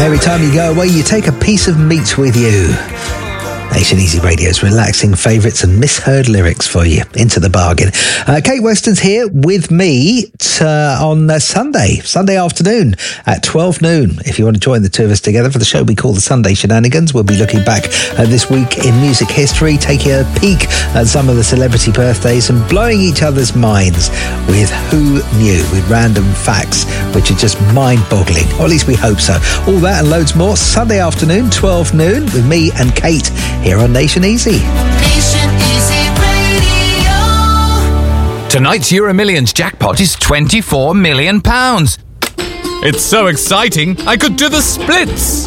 Every time you go away, you take a piece of meat with you. Nation Easy Radio's relaxing favourites and misheard lyrics for you, into the bargain. Kate Weston's here with me on Sunday afternoon at 12 noon. If you want to join the two of us together for the show we call the Sunday Shenanigans, we'll be looking back at this week in music history, taking a peek at some of the celebrity birthdays and blowing each other's minds with Who Knew, with random facts, which are just mind-boggling, or at least we hope so. All that and loads more, Sunday afternoon, 12 noon, with me and Kate, here on Nation Easy. Nation Easy Radio. Tonight's Euro Millions jackpot is £24 million. It's so exciting, I could do the splits.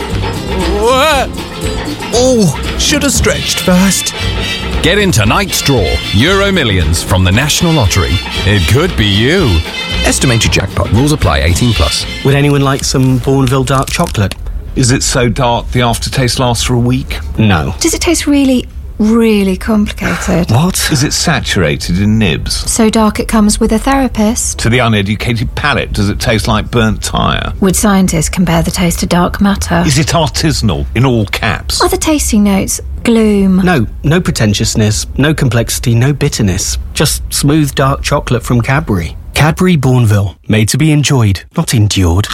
Oh, should have stretched first. Get in tonight's draw, Euro Millions from the National Lottery. It could be you. Estimated jackpot. Rules apply. 18+. Would anyone like some Bourneville dark chocolate? Is it so dark the aftertaste lasts for a week? No. Does it taste really, really complicated? What? Is it saturated in nibs? So dark it comes with a therapist? To the uneducated palate, does it taste like burnt tyre? Would scientists compare the taste to dark matter? Is it artisanal, in all caps? Are the tasting notes gloom? No pretentiousness, no complexity, no bitterness. Just smooth dark chocolate from Cadbury. Cadbury Bourneville, made to be enjoyed, not endured.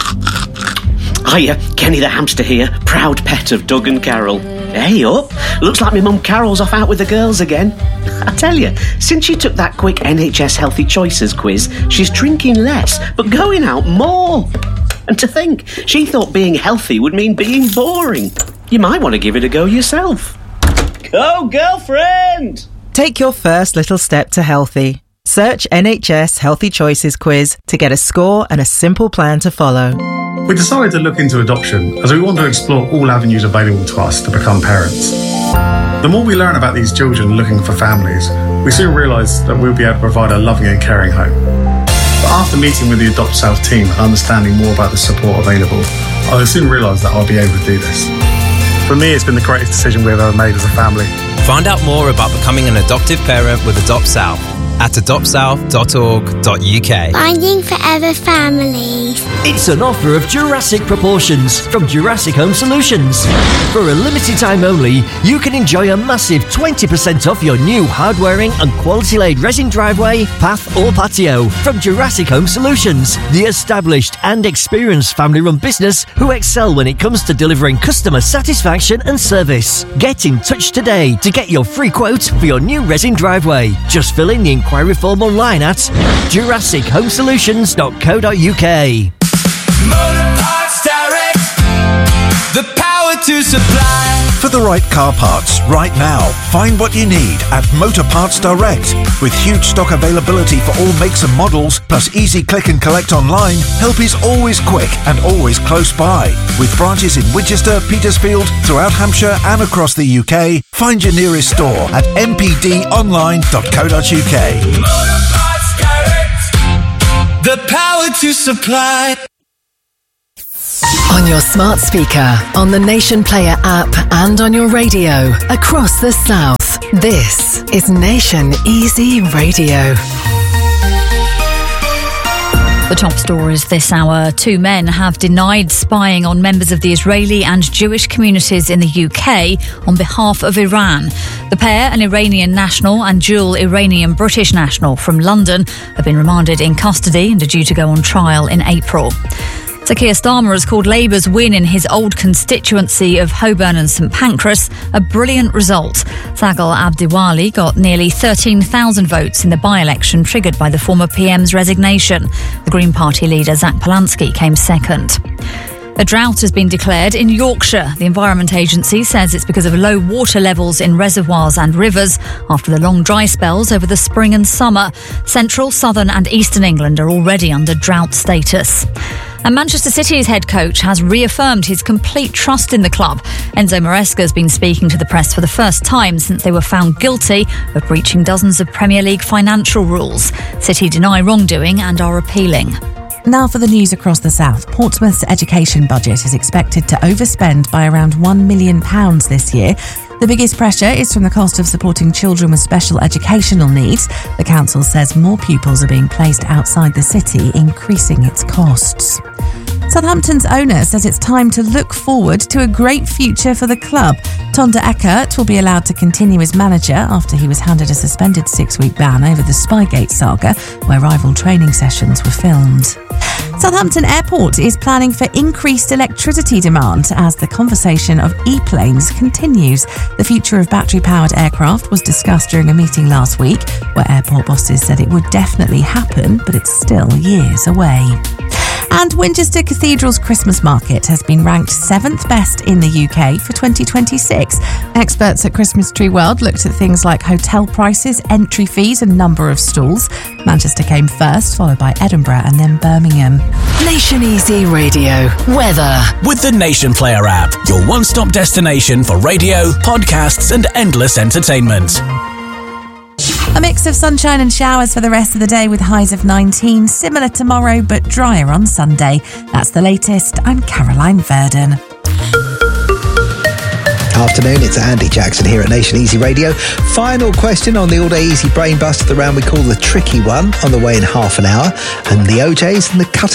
Hiya, Kenny the hamster here, proud pet of Doug and Carol. Hey up, looks like my mum Carol's off out with the girls again. I tell you, since she took that quick NHS Healthy Choices quiz, she's drinking less, but going out more. And to think, she thought being healthy would mean being boring. You might want to give it a go yourself. Go, girlfriend! Take your first little step to healthy. Search NHS Healthy Choices quiz to get a score and a simple plan to follow. We decided to look into adoption as we want to explore all avenues available to us to become parents. The more we learn about these children looking for families, we soon realised that we'll be able to provide a loving and caring home. But after meeting with the Adopt South team and understanding more about the support available, I soon realised that I'll be able to do this. For me, it's been the greatest decision we've ever made as a family. Find out more about becoming an adoptive parent with Adopt South at adoptsouth.org.uk. Finding Forever Families. It's an offer of Jurassic proportions from Jurassic Home Solutions. For a limited time only, you can enjoy a massive 20% off your new hard-wearing and quality-laid resin driveway, path or patio from Jurassic Home Solutions, the established and experienced family-run business who excel when it comes to delivering customer satisfaction and service. Get in touch today to get your free quote for your new resin driveway. Just fill in the inquiry form online at jurassichomesolutions.co.uk. Motor Parts Direct, the power to supply. For the right car parts right now, find what you need at Motor Parts Direct. With huge stock availability for all makes and models, plus easy click and collect online, help is always quick and always close by. With branches in Winchester, Petersfield, throughout Hampshire and across the UK, find your nearest store at mpdonline.co.uk. Motor Parts Direct, the power to supply. On your smart speaker, on the Nation Player app and on your radio across the South. This is Nation Easy Radio. The top stories this hour. 2 men have denied spying on members of the Israeli and Jewish communities in the UK on behalf of Iran. The pair, an Iranian national and dual Iranian-British national from London, have been remanded in custody and are due to go on trial in April. Sir Keir Starmer has called Labour's win in his old constituency of Holborn and St Pancras a brilliant result. Sagal Abdiwali got nearly 13,000 votes in the by-election triggered by the former PM's resignation. The Green Party leader Zach Polanski came second. A drought has been declared in Yorkshire. The Environment Agency says it's because of low water levels in reservoirs and rivers after the long dry spells over the spring and summer. Central, southern and eastern England are already under drought status. And Manchester City's head coach has reaffirmed his complete trust in the club. Enzo Maresca has been speaking to the press for the first time since they were found guilty of breaching dozens of Premier League financial rules. City deny wrongdoing and are appealing. Now for the news across the South. Portsmouth's education budget is expected to overspend by around £1 million this year. The biggest pressure is from the cost of supporting children with special educational needs. The council says more pupils are being placed outside the city, increasing its costs. Southampton's owner says it's time to look forward to a great future for the club. Tonda Eckert will be allowed to continue as manager after he was handed a suspended 6-week ban over the Spygate saga, where rival training sessions were filmed. Southampton Airport is planning for increased electricity demand as the conversation of e-planes continues. The future of battery-powered aircraft was discussed during a meeting last week, where airport bosses said it would definitely happen, but it's still years away. And Winchester Cathedral's Christmas market has been ranked 7th best in the UK for 2026. Experts at Christmas Tree World looked at things like hotel prices, entry fees and number of stalls. Manchester came first, followed by Edinburgh and then Birmingham. Nation Easy Radio. Weather. With the Nation Player app, your one-stop destination for radio, podcasts and endless entertainment. A mix of sunshine and showers for the rest of the day with highs of 19, similar tomorrow but drier on Sunday. That's the latest. I'm Caroline Verdon. Afternoon, it's Andy Jackson here at Nation Easy Radio. Final question on the all-day easy brain buster, the round we call the tricky one, on the way in half an hour. And the OJs and the cutting